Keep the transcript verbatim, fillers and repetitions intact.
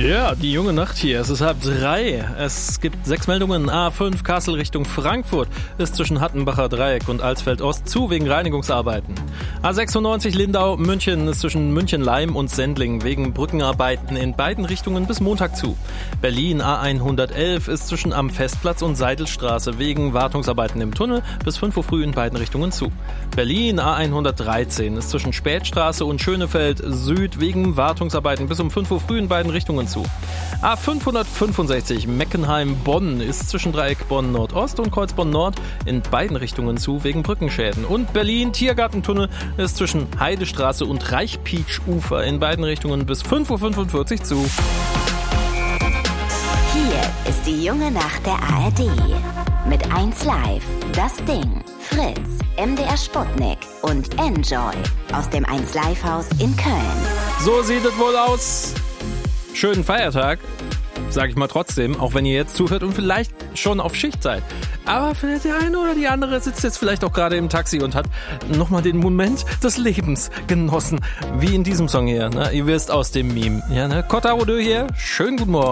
Ja, die junge Nacht hier. Es ist halb drei. Es gibt sechs Meldungen. A fünf Kassel Richtung Frankfurt ist zwischen Hattenbacher Dreieck und Alsfeld Ost zu wegen Reinigungsarbeiten. A sechsundneunzig Lindau München ist zwischen München-Leim und Sendling wegen Brückenarbeiten in beiden Richtungen bis Montag zu. Berlin A hundertelf ist zwischen Am Festplatz und Seidelstraße wegen Wartungsarbeiten im Tunnel bis fünf Uhr früh in beiden Richtungen zu. Berlin A hundertdreizehn ist zwischen Spätstraße und Schönefeld Süd wegen Wartungsarbeiten bis um fünf Uhr früh in beiden Richtungen zu. A fünfhundertfünfundsechzig Meckenheim-Bonn ist zwischen Dreieck Bonn Nordost und Kreuz Bonn Nord in beiden Richtungen zu wegen Brückenschäden. Und Berlin Tiergartentunnel ist zwischen Heidestraße und Reichpietsch-Ufer in beiden Richtungen bis fünf Uhr fünfundvierzig zu. Hier ist die junge Nacht der A R D. Mit eins Live, Das Ding, Fritz, M D R Sputnik und Enjoy aus dem eins Live Haus in Köln. So sieht es wohl aus. Schönen Feiertag, sag ich mal trotzdem, auch wenn ihr jetzt zuhört und vielleicht schon auf Schicht seid. Aber vielleicht der eine oder die andere sitzt jetzt vielleicht auch gerade im Taxi und hat nochmal den Moment des Lebens genossen. Wie in diesem Song hier, ne? Ihr wisst aus dem Meme. Ja, ne? Kota Rodö hier, schönen guten Morgen.